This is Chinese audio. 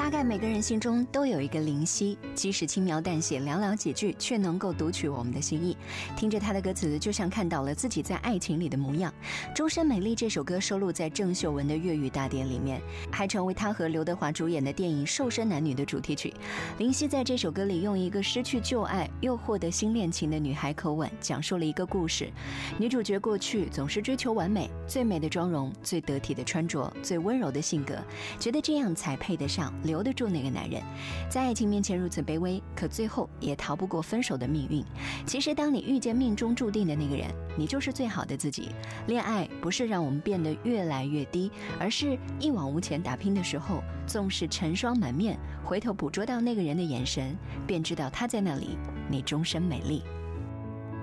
大概每个人心中都有一个林夕，即使轻描淡写寥寥几句，却能够读取我们的心意。听着他的歌词，就像看到了自己在爱情里的模样。终身美丽这首歌收录在郑秀文的粤语大典里面，还成为他和刘德华主演的电影《瘦身男女》的主题曲。林夕在这首歌里用一个失去旧爱又获得新恋情的女孩口吻，讲述了一个故事。女主角过去总是追求完美，最美的妆容，最得体的穿着，最温柔的性格，觉得这样才配得上留得住那个男人。在爱情面前如此卑微，可最后也逃不过分手的命运。其实当你遇见命中注定的那个人，你就是最好的自己。恋爱不是让我们变得越来越低，而是一往无前打拼的时候，纵使尘霜满面，回头捕捉到那个人的眼神，便知道他在那里，你终身美丽。